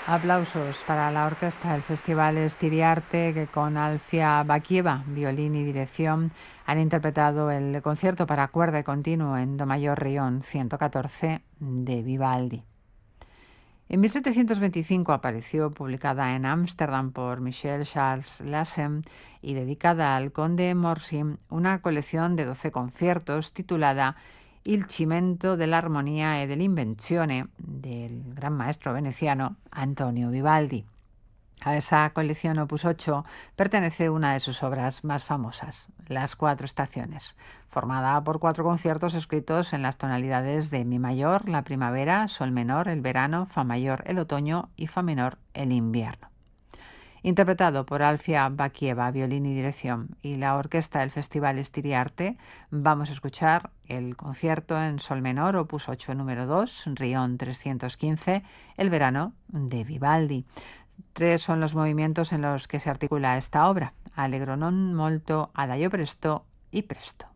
Aplausos para la orquesta del Festival Estiriarte, que con Alfia Bakieva, violín y dirección, han interpretado el concierto para cuerda y continuo en Do mayor Rion 114 de Vivaldi. En 1725 apareció, publicada en Ámsterdam por Michel Charles Lassen y dedicada al conde Morsi, una colección de 12 conciertos titulada Il cimento dell'armonia e dell'invenzione del gran maestro veneciano Antonio Vivaldi. A esa colección Opus 8 pertenece una de sus obras más famosas, Las Cuatro Estaciones, formada por 4 conciertos escritos en las tonalidades de Mi mayor, la primavera, Sol menor, el verano, Fa mayor, el otoño y Fa menor, el invierno. Interpretado por Alfia Bakieva, violín y dirección, y la orquesta del Festival Estiriarte, vamos a escuchar el concierto en Sol menor, Opus 8 número 2, Rion 315, el verano de Vivaldi. 3 son los movimientos en los que se articula esta obra: allegro non molto, adagio presto y presto.